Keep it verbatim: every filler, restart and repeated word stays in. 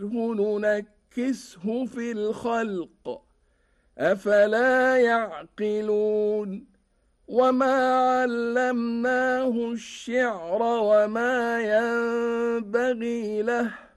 ننكسه في الخلق أفلا يعقلون وما علمناه الشعر وما ينبغي له